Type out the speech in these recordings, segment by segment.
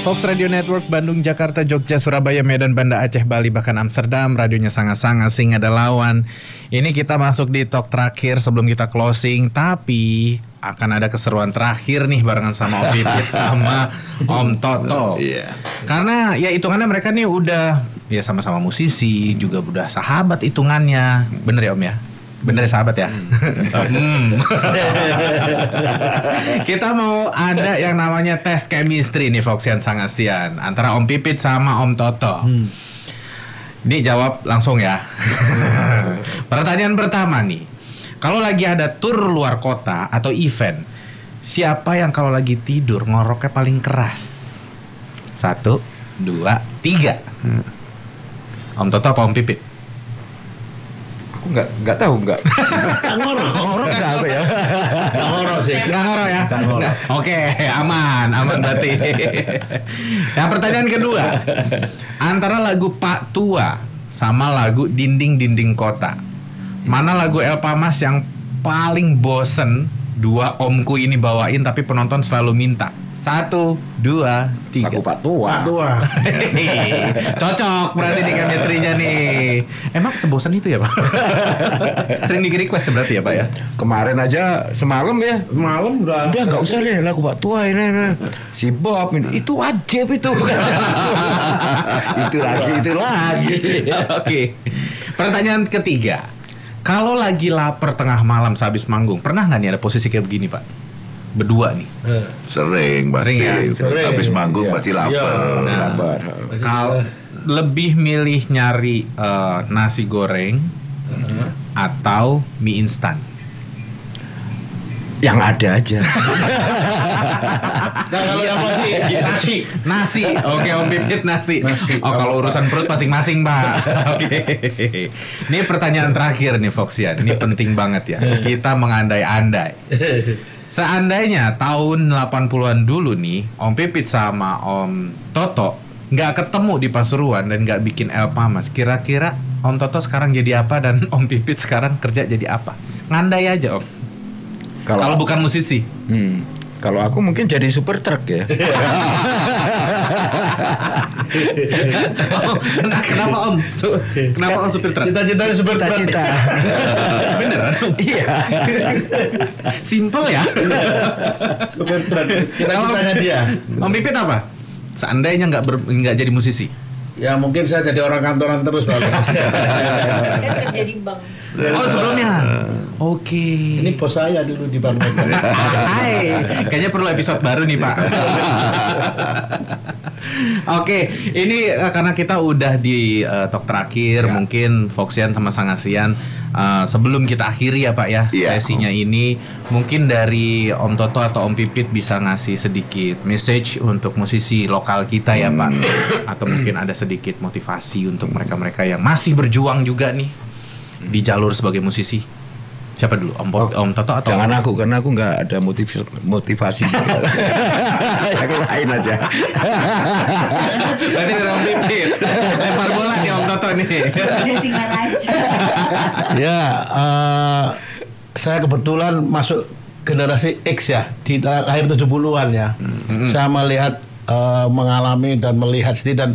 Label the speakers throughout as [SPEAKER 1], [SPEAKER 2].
[SPEAKER 1] Fox Radio Network Bandung, Jakarta, Jogja, Surabaya, Medan, Banda Aceh, Bali, bahkan Amsterdam. Radionya sangat-sangat sing ada lawan. Ini kita masuk di talk terakhir sebelum kita closing. Tapi akan ada keseruan terakhir nih barengan sama Om Pipit sama Om Toto. Karena ya hitungannya mereka nih udah ya sama-sama musisi, juga udah sahabat hitungannya. Bener ya Om ya? Bener sahabat ya. Kita mau ada yang namanya tes chemistry nih Foxian Sangasian antara Om Pipit sama Om Toto. Dijawab langsung ya. Pertanyaan pertama nih. Kalau lagi ada tur luar kota atau event, siapa yang kalau lagi tidur ngoroknya paling keras? 1, 2, 3. Om Toto apa Om Pipit?
[SPEAKER 2] Aku nggak tahu nggak.
[SPEAKER 3] Ngorok nggak aku ya?
[SPEAKER 1] Ngorok sih. Nggak ngorok ya? Oke, aman berarti. Yang pertanyaan kedua, antara lagu Pak Tua sama lagu Dinding-Dinding Kota, mana lagu Elpa Mas yang paling bosen dua omku ini bawain tapi penonton selalu minta? 1, 2, 3.
[SPEAKER 2] Lagu Pak Tua.
[SPEAKER 1] Cocok berarti di chemistry-nya nih. Emang sebosan itu ya Pak? Sering di request berarti ya Pak ya?
[SPEAKER 2] Kemarin aja semalam ya.
[SPEAKER 3] Malam udah.
[SPEAKER 2] Udah nggak usah deh lagu Pak Tua ini. Si Bob ini. Itu wajib itu. Itu lagi.
[SPEAKER 1] Oke. Pertanyaan ketiga. Kalau lagi lapar tengah malam sehabis manggung, pernah nggak nih ada posisi kayak begini Pak? Berdua nih.
[SPEAKER 4] Sering pasti. Habis manggung pasti lapar.
[SPEAKER 1] Lapar. Kalau lebih milih nyari nasi goreng atau mie instan?
[SPEAKER 2] Yang ada aja.
[SPEAKER 3] Kalau yang masih
[SPEAKER 1] Nasi. Oke, Om Pipit nasi. Oh, kalau urusan perut masing-masing, Pak. Oke. Ini pertanyaan terakhir nih, Foxian. Ini penting banget ya. Kita mengandai-andai. Seandainya tahun 80-an dulu nih, Om Pipit sama Om Toto nggak ketemu di Pasuruan dan nggak bikin Elpa Mas, kira-kira Om Toto sekarang jadi apa dan Om Pipit sekarang kerja jadi apa? Ngandai aja Om. Kalau bukan musisi.
[SPEAKER 2] Kalau aku mungkin jadi super truck ya.
[SPEAKER 1] Kenapa Om? Kenapa Om supir truk?
[SPEAKER 3] cita-citanya super
[SPEAKER 2] Cita-cita.
[SPEAKER 1] Beneran Om?
[SPEAKER 2] Iya.
[SPEAKER 1] Simple ya.
[SPEAKER 3] super truk. Cita-citanya dia.
[SPEAKER 1] Om Pipit apa? Seandainya nggak jadi musisi.
[SPEAKER 3] Ya mungkin saya jadi orang kantoran terus Pak.
[SPEAKER 5] Kan kerja di bank.
[SPEAKER 1] Oh sebelumnya. Oke.
[SPEAKER 3] Ini bos saya dulu di bank.
[SPEAKER 1] Hai. Kayaknya perlu episode baru nih Pak. Oke, ini karena kita udah di talk terakhir, mungkin Foxian sama Sangasian sebelum kita akhiri ya Pak ya sesinya ini, mungkin dari Om Toto atau Om Pipit bisa ngasih sedikit message untuk musisi lokal kita ya Pak, atau mungkin ada sedikit motivasi untuk mereka-mereka yang masih berjuang juga nih di jalur sebagai musisi. Siapa dulu? Om Toto atau?
[SPEAKER 2] Jangan aku, karena aku nggak ada motivasi. Yang lain aja.
[SPEAKER 1] Berarti dari Om Pipit. Lempar bola nih Om Toto nih.
[SPEAKER 5] Udah singa raja.
[SPEAKER 3] Ya, saya kebetulan masuk generasi X ya, di akhir 70-an ya. Saya melihat, mengalami dan melihat sendiri dan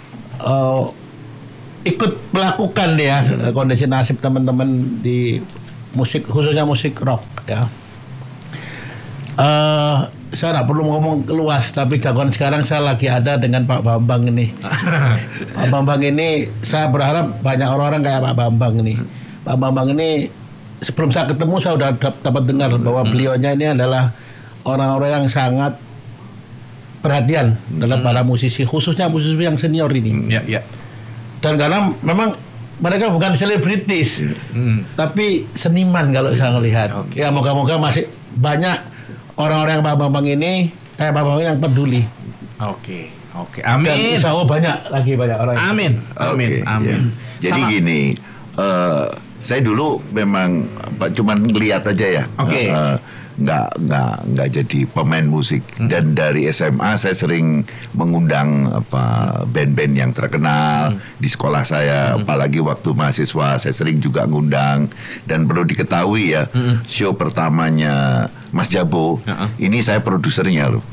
[SPEAKER 3] ikut melakukan ya kondisi nasib teman-teman di musik, khususnya musik rock ya. Saya nggak perlu ngomong luas, tapi jagoan sekarang saya lagi ada dengan Pak Bambang ini. Pak Bambang ini saya berharap banyak orang-orang kayak Pak Bambang ini. Pak Bambang ini sebelum saya ketemu saya udah dapat dengar bahwa beliaunya ini adalah orang-orang yang sangat perhatian dalam para musisi, khususnya musisi yang senior ini.
[SPEAKER 1] Ya.
[SPEAKER 3] Dan karena memang mereka bukan selebritis, tapi seniman kalau saya melihat. Ya moga-moga masih banyak orang-orang yang Pak Bambang ini, Pak Bambang yang peduli.
[SPEAKER 1] Oke. Amin.
[SPEAKER 3] Dan insya Allah banyak orang.
[SPEAKER 1] Amin.
[SPEAKER 4] Ya. Jadi gini, saya dulu memang cuman ngeliat aja ya.
[SPEAKER 1] Oke.
[SPEAKER 4] Nggak jadi pemain musik. Dan dari SMA saya sering mengundang band-band yang terkenal di sekolah saya, apalagi waktu mahasiswa saya sering juga ngundang. Dan perlu diketahui ya, show pertamanya Mas Jabo, ini saya produsernya loh.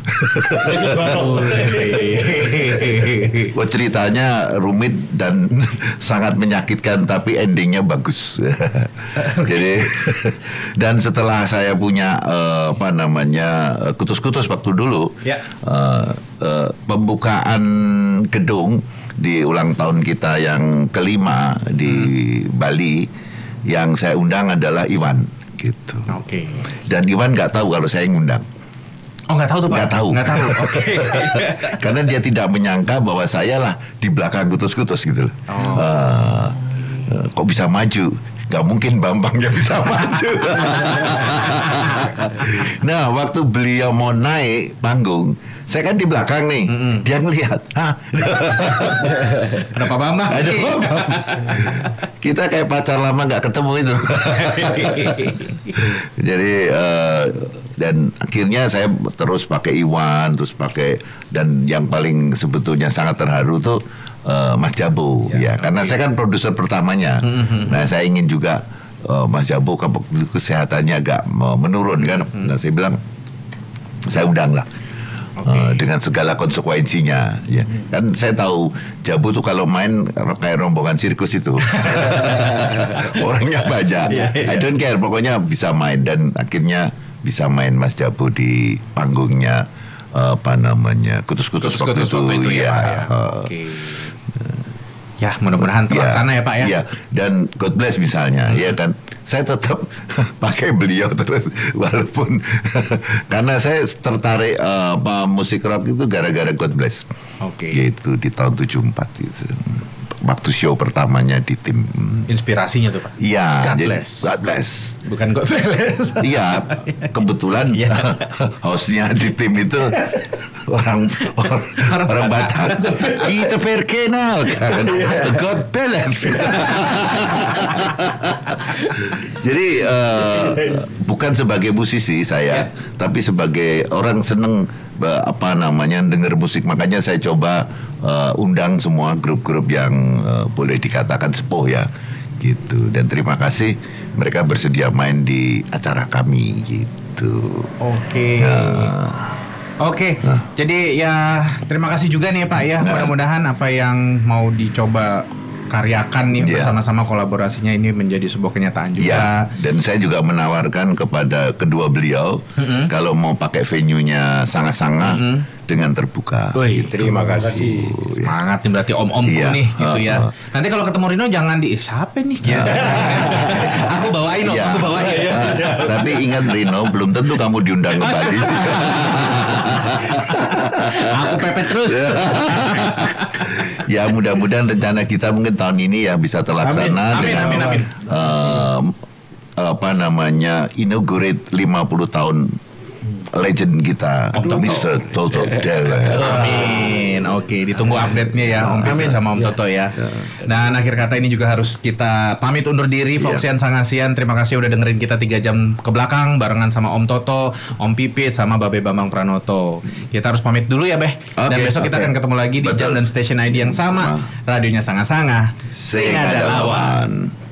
[SPEAKER 4] Oh, ceritanya rumit dan sangat menyakitkan, tapi endingnya bagus. Jadi dan setelah saya punya kutus-kutus waktu dulu, pembukaan gedung di ulang tahun kita yang kelima di Bali, yang saya undang adalah Iwan gitu.
[SPEAKER 1] Oke.
[SPEAKER 4] Dan Iwan nggak tahu kalau saya ngundang.
[SPEAKER 1] Oh, nggak tahu tuh Pak?
[SPEAKER 4] Nggak tahu.
[SPEAKER 1] Nggak tahu. Oke.
[SPEAKER 4] Karena dia tidak menyangka bahwa saya lah di belakang kutus-kutus gitu loh. Kok bisa maju? Gak mungkin Bambang yang bisa maju. Nah, waktu beliau mau naik panggung, saya kan di belakang nih. Dia ngelihat,
[SPEAKER 1] Ada Pak Bambang.
[SPEAKER 4] ada Bambang. Kita kayak pacar lama nggak ketemu itu. Jadi dan akhirnya saya terus pakai Iwan, terus pakai, dan yang paling sebetulnya sangat terharu tuh Mas Jabo, karena saya kan produser pertamanya. Nah, saya ingin juga Mas Jabo kesehatannya agak menurun kan. Nah, saya bilang saya undang lah. Dengan segala konsekuensinya, ya kan saya tahu Jabo tuh kalau main kayak rombongan sirkus itu. Orangnya banyak. I don't care, pokoknya bisa main, dan akhirnya bisa main Mas Jabo di panggungnya kutus-kutus waktu itu ya.
[SPEAKER 1] Oke. Ya, mudah-mudahan terlaksana ya Pak ya.
[SPEAKER 4] Iya, dan God Bless misalnya, ya kan. Saya tetap pakai beliau terus, walaupun karena saya tertarik musik rock itu gara-gara God Bless.
[SPEAKER 1] Oke.
[SPEAKER 4] Gitu di tahun 74 gitu. Waktu show pertamanya di tim.
[SPEAKER 1] Inspirasinya tuh Pak.
[SPEAKER 4] Iya,
[SPEAKER 1] God
[SPEAKER 4] jadi
[SPEAKER 1] Bless.
[SPEAKER 4] God Bless.
[SPEAKER 1] Bukan God Bless.
[SPEAKER 4] Iya, kebetulan hostnya di tim itu orang Batak. Kita perkenalkan God Bless. Jadi bukan sebagai musisi saya, tapi sebagai orang seneng denger musik. Makanya saya coba undang semua grup-grup yang boleh dikatakan sepuh ya, gitu. Dan terima kasih mereka bersedia main di acara kami gitu.
[SPEAKER 1] Oke. Oke, jadi ya terima kasih juga nih Pak ya. Mudah-mudahan apa yang mau dicoba karyakan nih bersama-sama, kolaborasinya ini menjadi sebuah kenyataan juga.
[SPEAKER 4] Dan saya juga menawarkan kepada kedua beliau kalau mau pakai venue-nya Sanga-Sanga dengan terbuka.
[SPEAKER 1] Wih,
[SPEAKER 2] Terima kasih.
[SPEAKER 1] Semangat nih berarti om-omku nih gitu ya. Nanti kalau ketemu Rino jangan siapa nih? Aku bawain om, aku bawain.
[SPEAKER 4] Tapi ingat Rino, belum tentu kamu diundang kembali.
[SPEAKER 1] Aku pepet terus.
[SPEAKER 4] Ya, mudah-mudahan rencana kita mungkin tahun ini ya bisa terlaksana.
[SPEAKER 1] Amin.
[SPEAKER 4] Inaugurate 50 tahun legend kita, Mr. Toto Dewa.
[SPEAKER 1] Amin. Oke, ditunggu update-nya ya Om Pipit sama Om Toto ya. Dan akhir kata ini juga harus kita pamit undur diri. Foxian Sangasian, terima kasih udah dengerin kita 3 jam ke belakang barengan sama Om Toto, Om Pipit sama Babe Bambang Pranoto. Kita harus pamit dulu ya, Beh. Dan besok kita akan ketemu lagi di jam dan station ID yang sama. Radionya Sanga-Sanga. Sing ada lawan.